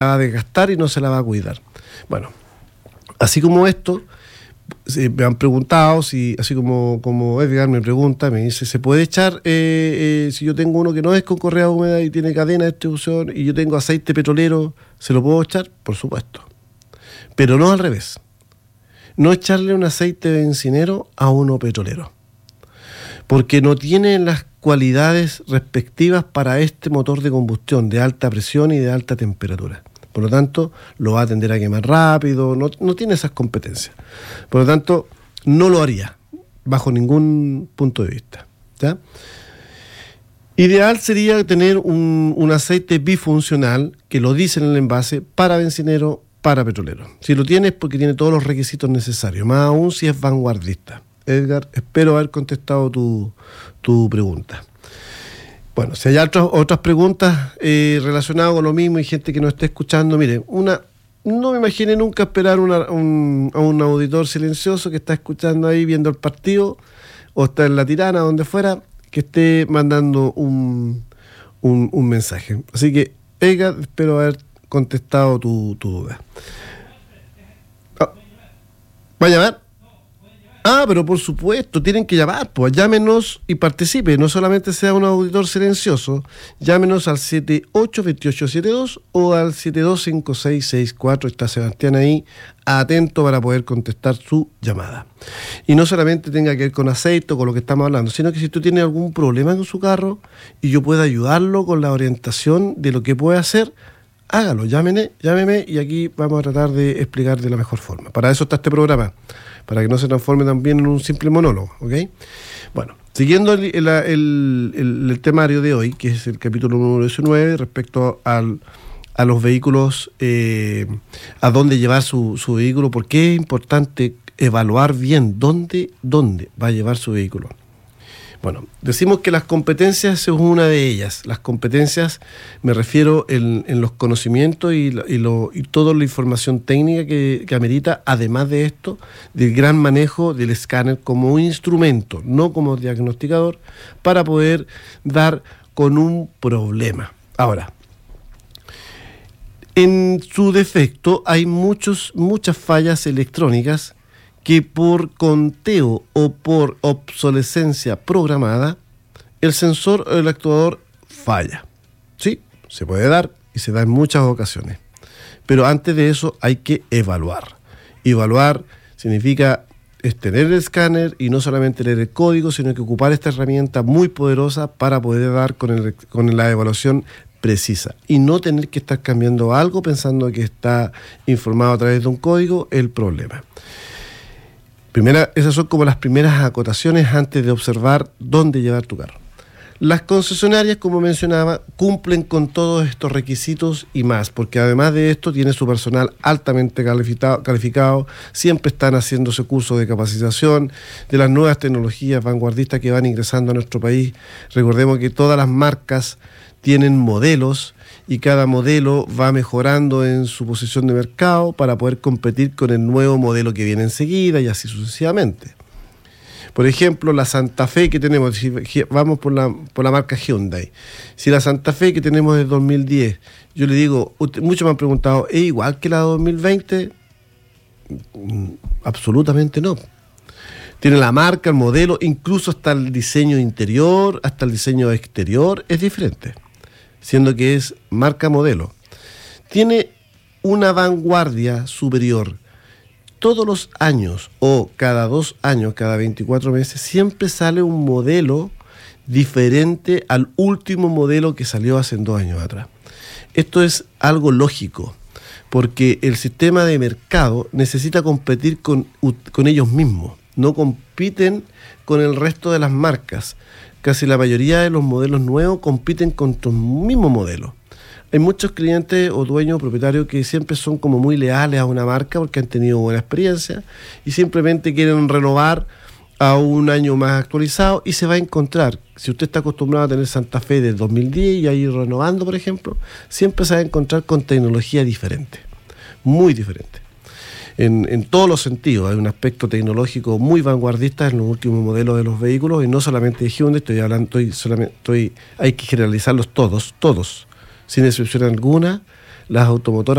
va a desgastar y no se la va a cuidar. Bueno, así como esto, me han preguntado, así como Edgar me pregunta, me dice, ¿se puede echar si yo tengo uno que no es con correa húmeda y tiene cadena de distribución y yo tengo aceite petrolero, ¿se lo puedo echar? Por supuesto. Pero no al revés. No echarle un aceite bencinero a uno petrolero, porque no tiene las cualidades respectivas para este motor de combustión de alta presión y de alta temperatura. Por lo tanto, lo va a tender a quemar rápido, no tiene esas competencias. Por lo tanto, no lo haría, bajo ningún punto de vista, ¿ya? Ideal sería tener un aceite bifuncional, que lo dice en el envase, para bencinero, para petrolero. Si lo tiene es porque tiene todos los requisitos necesarios, más aún si es vanguardista. Edgar, espero haber contestado tu pregunta. Bueno, si hay otras preguntas relacionadas con lo mismo y gente que nos esté escuchando, mire, no me imaginé nunca esperar a un auditor silencioso que está escuchando ahí viendo el partido o está en La Tirana, donde fuera, que esté mandando un mensaje. Así que, Edgar, espero haber contestado tu duda. ¿Va a llamar? Pero por supuesto, tienen que llamar, pues llámenos y participe, no solamente sea un auditor silencioso, llámenos al 782872 o al 725664, está Sebastián ahí, atento para poder contestar su llamada. Y no solamente tenga que ver con aceite o con lo que estamos hablando, sino que si tú tienes algún problema con su carro y yo pueda ayudarlo con la orientación de lo que puede hacer, hágalo, llámeme y aquí vamos a tratar de explicar de la mejor forma. Para eso está este programa, para que no se transforme también en un simple monólogo, ¿ok? Bueno, siguiendo el temario de hoy, que es el capítulo número 19, respecto a los vehículos, a dónde llevar su vehículo, porque es importante evaluar bien dónde va a llevar su vehículo. Bueno, decimos que las competencias es una de ellas. Las competencias me refiero en los conocimientos y toda la información técnica que amerita, además de esto, del gran manejo del escáner como un instrumento, no como diagnosticador, para poder dar con un problema. Ahora, en su defecto hay muchas fallas electrónicas que por conteo o por obsolescencia programada, el sensor o el actuador falla. Sí, se puede dar y se da en muchas ocasiones. Pero antes de eso hay que evaluar. Evaluar significa tener el escáner y no solamente leer el código, sino que ocupar esta herramienta muy poderosa para poder dar con la evaluación precisa y no tener que estar cambiando algo pensando que está informado a través de un código el problema. Esas son como las primeras acotaciones antes de observar dónde llevar tu carro. Las concesionarias, como mencionaba, cumplen con todos estos requisitos y más, porque además de esto tiene su personal altamente calificado, siempre están haciéndose cursos de capacitación de las nuevas tecnologías vanguardistas que van ingresando a nuestro país. Recordemos que todas las marcas tienen modelos y cada modelo va mejorando en su posición de mercado para poder competir con el nuevo modelo que viene enseguida y así sucesivamente. Por ejemplo, la Santa Fe que tenemos, si vamos por la marca Hyundai, si la Santa Fe que tenemos de 2010, yo le digo, muchos me han preguntado, ¿es igual que la de 2020? Absolutamente no. Tiene la marca, el modelo, incluso hasta el diseño interior, hasta el diseño exterior, es diferente, siendo que es marca modelo. Tiene una vanguardia superior. Todos los años, o cada 2 años, cada 24 meses, siempre sale un modelo diferente al último modelo que salió hace 2 años atrás. Esto es algo lógico, porque el sistema de mercado necesita competir con ellos mismos. No compiten con el resto de las marcas. Casi la mayoría de los modelos nuevos compiten contra un mismo modelo. Hay muchos clientes o dueños o propietarios que siempre son como muy leales a una marca porque han tenido buena experiencia y simplemente quieren renovar a un año más actualizado y se va a encontrar, si usted está acostumbrado a tener Santa Fe del 2010 y a ir renovando, por ejemplo, siempre se va a encontrar con tecnología diferente, muy diferente. En todos los sentidos, hay un aspecto tecnológico muy vanguardista en los últimos modelos de los vehículos y no solamente de Hyundai, hay que generalizarlos todos, sin excepción alguna. las automotoras